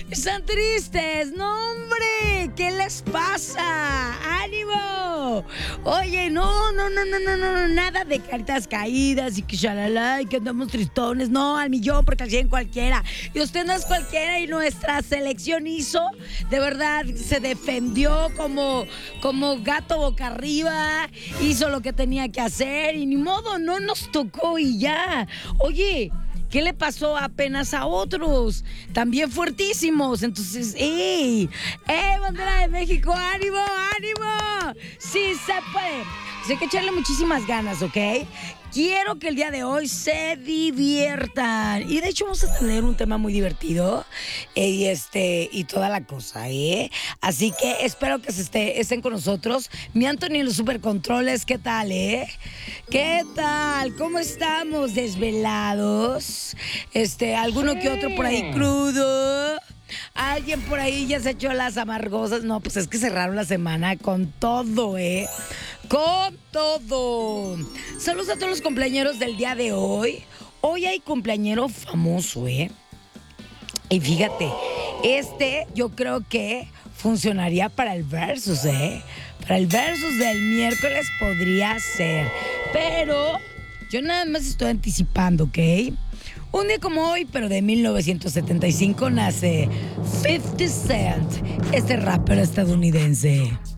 Están tristes. No, hombre. ¿Qué les pasa? ¡Ánimo! Oye, no. Nada de caritas caídas y que shalala y que andamos tristones. No, al millón, porque al 100 cualquiera. Y usted no es cualquiera y nuestra selección hizo, de verdad, se defendió como gato boca arriba. Hizo lo que tenía que hacer y ni modo, no nos tocó y ya. Oye, ¿qué le pasó apenas a otros? También fuertísimos. Entonces, ¡ey! Bandera de México! ¡Ánimo, ánimo! ¡Sí se puede! Pues hay que echarle muchísimas ganas, ¿ok? Quiero que el día de hoy se diviertan. Y de hecho vamos a tener un tema muy divertido y toda la cosa, ¿eh? Así que espero que estén con nosotros. Mi Anthony en los supercontroles, ¿qué tal, eh? ¿Qué tal? ¿Cómo estamos? ¿Desvelados? ¿Alguno que otro por ahí crudo? ¿Alguien por ahí ya se echó las amargosas? No, pues es que cerraron la semana con todo, ¿eh? Con todo. Saludos a todos los cumpleañeros del día de hoy. Hoy hay cumpleañero famoso, ¿eh? Y fíjate, yo creo que funcionaría para el versus, ¿eh? Para el versus del miércoles podría ser. Pero yo nada más estoy anticipando, ¿ok? Un día como hoy, pero de 1975, nace 50 Cent, este rapero estadounidense.